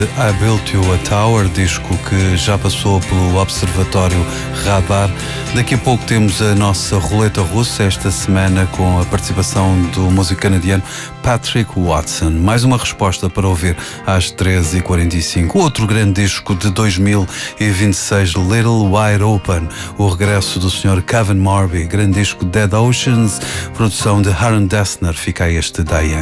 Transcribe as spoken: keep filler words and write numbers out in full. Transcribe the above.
I Built You a Tower, disco que já passou pelo Observatório Radar. Daqui a pouco temos a nossa roleta russa, esta semana com a participação do músico canadiano Patrick Watson. Mais uma resposta para ouvir às treze e quarenta e cinco. Outro grande disco de dois mil e vinte e seis, Little Wide Open, o regresso do senhor Kevin Morby. Grande disco Dead Oceans, produção de Aaron Dessner. Fica aí este Diane.